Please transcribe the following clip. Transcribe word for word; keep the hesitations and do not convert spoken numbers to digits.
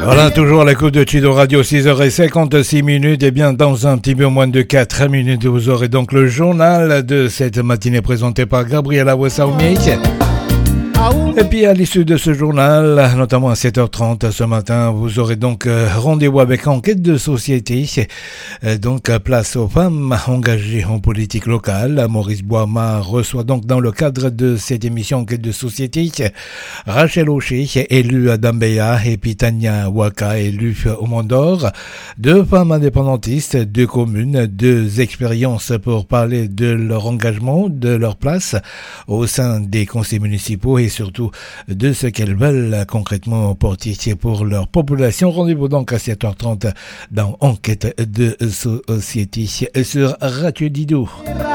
Voilà, toujours à l'écoute de Chido Radio, six heures cinquante-six minutes. Et bien, dans un petit peu moins de quatre minutes, vous aurez donc le journal de cette matinée présenté par Gabriela Wessaoumi. Et puis à l'issue de ce journal, notamment à sept heures trente ce matin, vous aurez donc rendez-vous avec Enquête de société. Donc place aux femmes engagées en politique locale. Maurice Boisma reçoit donc dans le cadre de cette émission Enquête de société Rachel Oché, élue à Dambeya, et puis Tania Waka, élue au Mont-d'Or. Deux femmes indépendantistes, deux communes, deux expériences pour parler de leur engagement, de leur place au sein des conseils municipaux et surtout de ce qu'elles veulent concrètement porter pour leur population. Rendez-vous donc à sept heures trente dans Enquête de société sur Radio Dido.